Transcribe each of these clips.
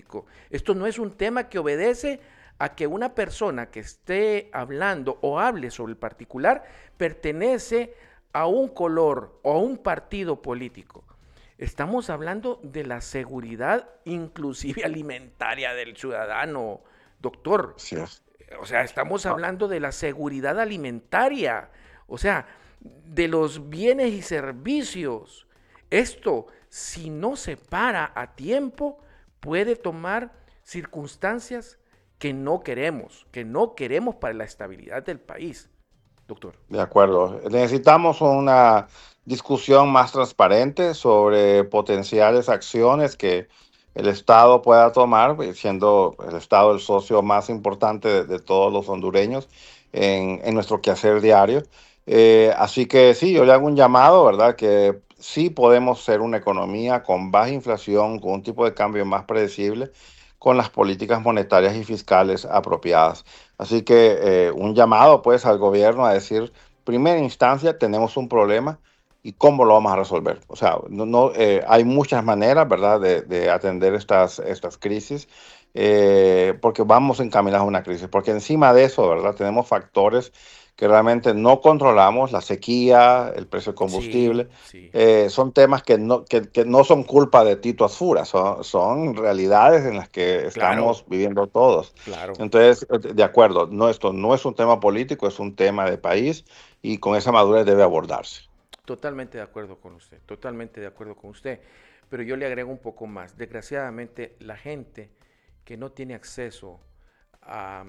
político. Esto no es un tema que obedece a que una persona que esté hablando o hable sobre el particular pertenece a un color o a un partido político. Estamos hablando de la seguridad inclusive alimentaria del ciudadano, doctor. Sí es. O sea, estamos hablando de la seguridad alimentaria, o sea, de los bienes y servicios. Esto, si no se para a tiempo, puede tomar circunstancias que no queremos para la estabilidad del país, doctor. De acuerdo. Necesitamos una discusión más transparente sobre potenciales acciones que el Estado pueda tomar, siendo el Estado el socio más importante de todos los hondureños en nuestro quehacer diario. Así que sí, yo le hago un llamado, ¿verdad? Que sí podemos ser una economía con baja inflación, con un tipo de cambio más predecible, con las políticas monetarias y fiscales apropiadas. Así que un llamado pues al gobierno a decir, primera instancia, tenemos un problema y cómo lo vamos a resolver. O sea, hay muchas maneras, ¿verdad?, de atender estas crisis, porque vamos encaminados a una crisis. Porque encima de eso, ¿verdad?, tenemos factores que realmente no controlamos, la sequía, el precio del Sí, combustible. sí, Son temas que no son culpa de Tito Asfura, son realidades en las que claro, estamos viviendo todos. claro. Entonces, de acuerdo, no, esto no es un tema político, es un tema de país y con esa madurez debe abordarse. Totalmente de acuerdo con usted, totalmente de acuerdo con usted. Pero yo le agrego un poco más. Desgraciadamente, la gente que no tiene acceso a,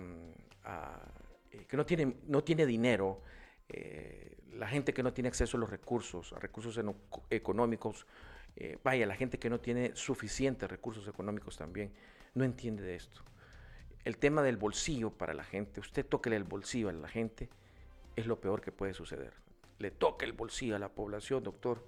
que no tiene dinero, la gente que no tiene acceso a recursos económicos, vaya, la gente que no tiene suficientes recursos económicos también, no entiende de esto. El tema del bolsillo para la gente, usted tóquele el bolsillo a la gente, es lo peor que puede suceder. Le toca el bolsillo a la población, doctor.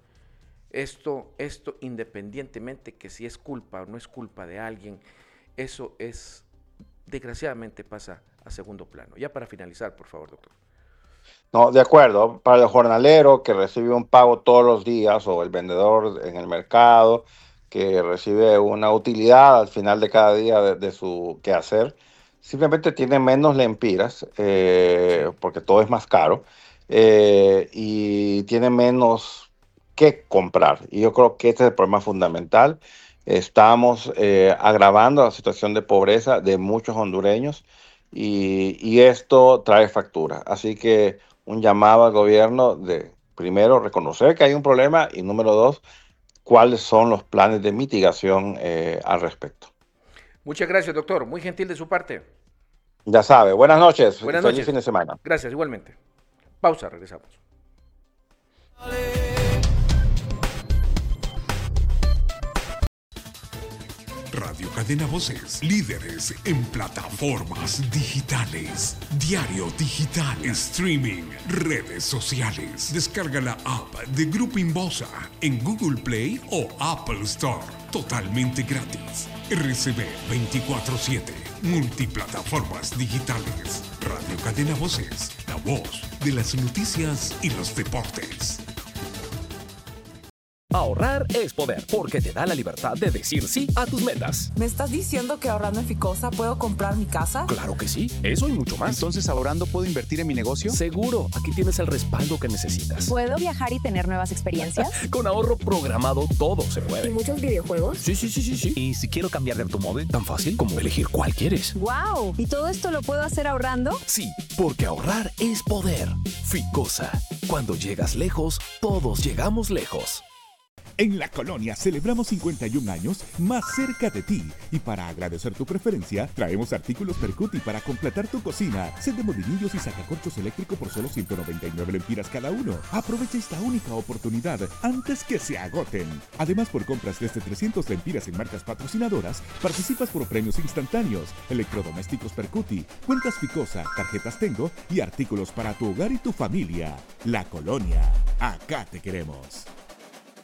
Esto independientemente que si es culpa o no es culpa de alguien, eso es, desgraciadamente pasa a segundo plano. Ya para finalizar, por favor, doctor. No, de acuerdo, para el jornalero que recibe un pago todos los días o el vendedor en el mercado que recibe una utilidad al final de cada día de su quehacer, simplemente tiene menos lempiras Sí, porque todo es más caro y tiene menos que comprar. Y yo creo que este es el problema fundamental. Estamos agravando la situación de pobreza de muchos hondureños y esto trae factura. Así que un llamado al gobierno de, primero, reconocer que hay un problema y número dos, cuáles son los planes de mitigación al respecto. muchas gracias, doctor. Muy gentil de su parte. Ya sabe, buenas noches y Buenas feliz fin noches. de semana. Gracias, igualmente. Pausa, regresamos. Radio Cadena Voces, líderes en plataformas digitales, diario digital, streaming, redes sociales. Descarga la app de Grupo Inbosa en Google Play o Apple Store, totalmente gratis. RCB 24/7, multiplataformas digitales. Radio Cadena Voces, la voz de las noticias y los deportes. Ahorrar es poder, porque te da la libertad de decir sí a tus metas. ¿Me estás diciendo que ahorrando en Ficosa puedo comprar mi casa? Claro que sí, eso y mucho más. Entonces, ¿ahorrando puedo invertir en mi negocio? Seguro, aquí tienes el respaldo que necesitas. ¿Puedo viajar y tener nuevas experiencias? Con ahorro programado todo se ¿Y puede. muchos videojuegos? Sí. ¿Y si quiero cambiar de automóvil? Tan fácil como elegir cuál quieres. ¡Wow! ¿Y todo esto lo puedo hacer ahorrando? Sí, porque ahorrar es poder. Ficosa. Cuando llegas lejos, todos llegamos lejos. En La Colonia celebramos 51 años más cerca de ti. Y para agradecer tu preferencia, traemos artículos Percuti para completar tu cocina. Set de molinillos y sacacorchos eléctrico por solo 199 lempiras cada uno. Aprovecha esta única oportunidad antes que se agoten. Además, por compras desde 300 lempiras en marcas patrocinadoras, participas por premios instantáneos, electrodomésticos Percuti, cuentas Ficosa, tarjetas Tengo y artículos para tu hogar y tu familia. La Colonia, acá te queremos.